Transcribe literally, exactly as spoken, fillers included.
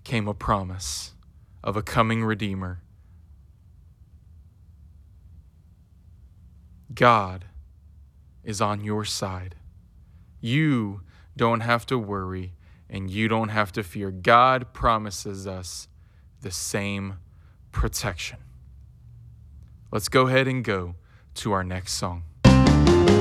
came a promise of a coming Redeemer. God is on your side. You don't have to worry and you don't have to fear. God promises us the same protection. Let's go ahead and go to our next song.